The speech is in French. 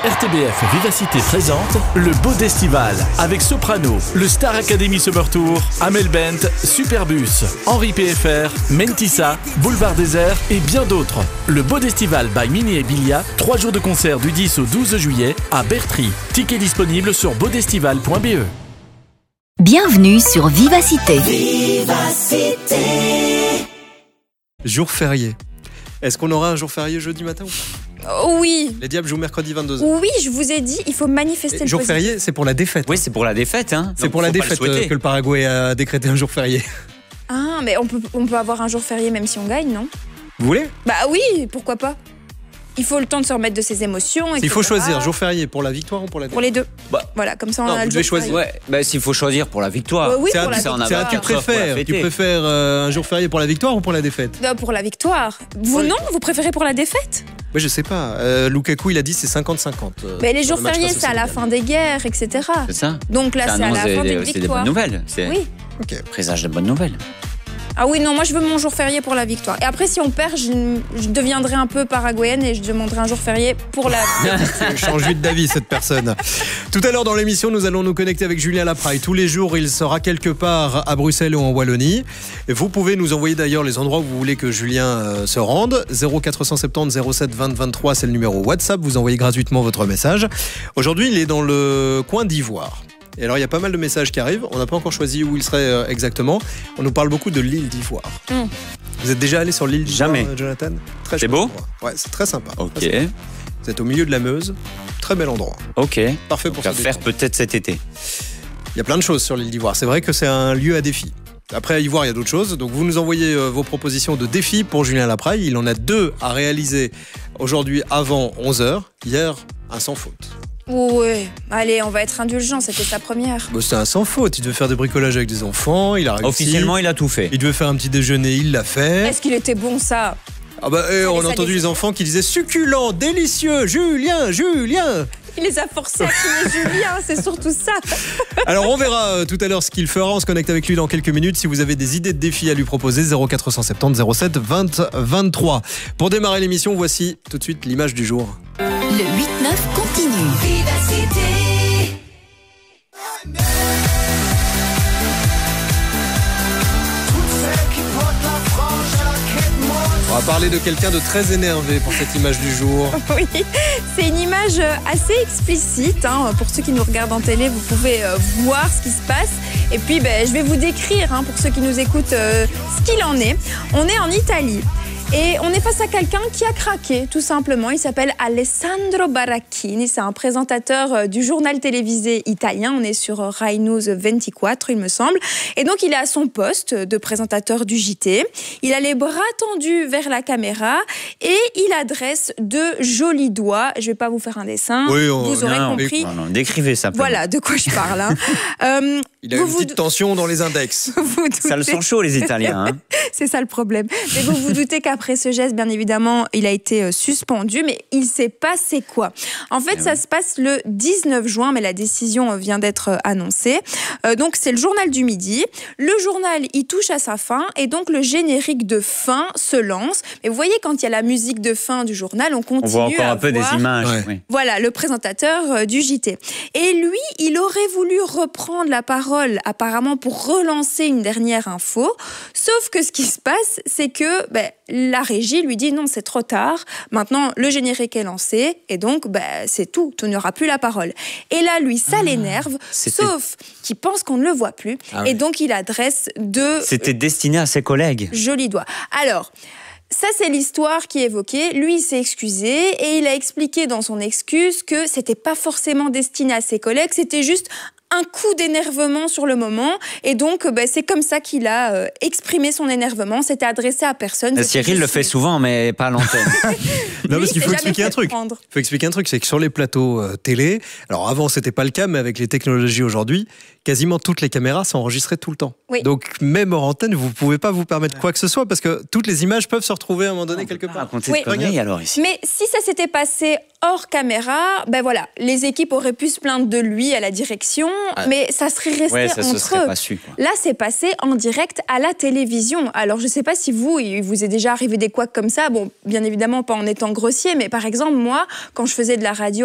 RTBF Vivacité présente le Beau d'Estival avec Soprano, le Star Academy Summer Tour, Amel Bent, Superbus, Henri PFR, Mentissa, Boulevard Désert et bien d'autres. Le Beau d'Estival by Mini et Bilia, 3 jours de concert du 10 au 12 juillet à Bertry. Tickets disponibles sur beaudestival.be. Bienvenue sur Vivacité. Vivacité. Jour férié. Est-ce qu'on aura un jour férié jeudi matin ou pas ? Oui. Les Diables jouent mercredi 22h. Oui, je vous ai dit, il faut manifester le Jour positif. férié, c'est pour la défaite. Oui, c'est pour la défaite. C'est pour la défaite que le Paraguay a décrété un jour férié. Ah, mais on peut avoir un jour férié même si on gagne, non ? Vous voulez ? Bah oui, pourquoi pas ? Il faut le temps de se remettre de ses émotions. Il faut choisir jour férié pour la victoire ou pour la défaite ? Pour les deux. Bah, voilà, comme ça on non, a vous le devez jour choisir. férié. Ouais, bah, s'il faut choisir pour la victoire. Oui, C'est pour un, la c'est un- victoire. tu préfères un jour férié pour la victoire ou pour la défaite ? Non, pour la victoire. Vous non, vous préférez pour la défaite ? Mais je sais pas. Lukaku, il a dit c'est 50-50. Mais les sur jours le match fériés, face au c'est à la Sénégal. fin des guerres, etc. C'est ça. Donc là, c'est à la fin des C'est des victoires. bonnes nouvelles. C'est Oui. Ok. présage de bonnes nouvelles. Ah oui, non, moi je veux mon jour férié pour la victoire. Et après, si on perd, je deviendrai un peu paraguayenne et je demanderai un jour férié pour la Elle change vite d'avis, cette personne. Tout à l'heure dans l'émission, nous allons nous connecter avec Julien Lapraille. Tous les jours, il sera quelque part à Bruxelles ou en Wallonie. Et vous pouvez nous envoyer d'ailleurs les endroits où vous voulez que Julien se rende. 0470 07 20 23, c'est le numéro WhatsApp. Vous envoyez gratuitement votre message. Aujourd'hui, il est dans le coin d'Ivoire. Et alors, il y a pas mal de messages qui arrivent. On n'a pas encore choisi où il serait exactement. On nous parle beaucoup de l'île d'Ivoire. Vous êtes déjà allé sur l'île d'Ivoire, Jamais. Jonathan ? Très C'est chouette beau ? endroit. Ouais, c'est très sympa. Ok, Très sympa. Vous êtes au milieu de la Meuse. Très bel endroit. ok. Parfait pour Donc à se faire détendre. peut-être cet été. Il y a plein de choses sur l'île d'Ivoire. C'est vrai que c'est un lieu à défi. Après, à Ivoire, il y a d'autres choses. Donc, vous nous envoyez vos propositions de défis pour Julien Lapraille. Il en a 2 à réaliser aujourd'hui avant 11h. Hier, un sans faute. Ouais, allez, on va être indulgent, c'était sa première. Bah, c'était un sans faute. Il devait faire des bricolages avec des enfants. Il a réussi. Officiellement, il a tout fait. Il devait faire un petit déjeuner. Il l'a fait. Est-ce qu'il était bon, ça ? Ah bah, on a ça entendu les- les enfants qui disaient succulent, délicieux, Julien. Il les a forcés à crier Julien, c'est surtout ça. Alors on verra tout à l'heure ce qu'il fera. On se connecte avec lui dans quelques minutes. Si vous avez des idées de défis à lui proposer, 0470 07 20 23. Pour démarrer l'émission, voici tout de suite l'image du jour. Le 8-9 continue. Vivacité. On va parler de quelqu'un de très énervé pour cette image du jour. Oui, c'est une image assez explicite. Pour ceux qui nous regardent en télé, vous pouvez voir ce qui se passe. Et puis, je vais vous décrire, pour ceux qui nous écoutent, ce qu'il en est. On est en Italie. Et on est face à quelqu'un qui a craqué, tout simplement. Il s'appelle Alessandro Baracchini. C'est un présentateur du journal télévisé italien. On est sur Rai News 24, il me semble. Et donc, il est à son poste de présentateur du JT. Il a les bras tendus vers la caméra et il adresse de jolis doigts. Je ne vais pas vous faire un dessin. Oui, vous aurez compris. Non, décrivez ça. Voilà de quoi je parle. Il a une petite tension dans les index. Vous Ça le doutez- sent chaud, les Italiens. Hein. C'est ça le problème. Mais vous vous doutez qu'après ce geste, bien évidemment, il a été suspendu, mais il s'est passé quoi ? En fait, ça se passe le 19 juin, mais la décision vient d'être annoncée. Donc, c'est le journal du midi. Le journal, il touche à sa fin, et donc le générique de fin se lance. Mais vous voyez, quand il y a la musique de fin du journal, on continue On voit encore à un peu voir... des images. Ouais. Oui. Voilà, le présentateur du JT. Et lui, il aurait voulu reprendre la parole, apparemment, pour relancer une dernière info. Sauf que ce qui se passe, c'est que la régie lui dit non, c'est trop tard. Maintenant, le générique est lancé. Et donc, c'est tout. Tu n'auras plus la parole. Et là, lui, ça l'énerve. c'était- Sauf qu'il pense qu'on ne le voit plus. Ah et oui. donc, il adresse de C'était destiné à ses collègues. jolis doigts. Alors... ça, c'est l'histoire qui est évoquée. Lui, il s'est excusé et il a expliqué dans son excuse que c'était pas forcément destiné à ses collègues, c'était juste un coup d'énervement sur le moment. Et donc, c'est comme ça qu'il a exprimé son énervement. C'était adressé à personne. Cyril le fait souvent, mais pas à l'antenne. Non, Lui, parce qu'il il faut s'est expliquer jamais un truc. fait prendre. Il faut expliquer un truc, c'est que sur les plateaux télé, alors avant c'était pas le cas, mais avec les technologies aujourd'hui, quasiment toutes les caméras sont enregistrées tout le temps. Oui. Donc même hors antenne, vous pouvez pas vous permettre quoi que ce soit parce que toutes les images peuvent se retrouver à un moment donné quelque part. Racontez Oui. de conneries alors ici. Mais si ça s'était passé hors caméra, voilà, les équipes auraient pu se plaindre de lui à la direction, mais ça serait resté Ouais, ça se entre serait eux. pas su. Quoi. Là, c'est passé en direct à la télévision. Alors, je ne sais pas si il vous est déjà arrivé des couacs comme ça. Bon, bien évidemment, pas en étant grossier, mais par exemple, moi, quand je faisais de la radio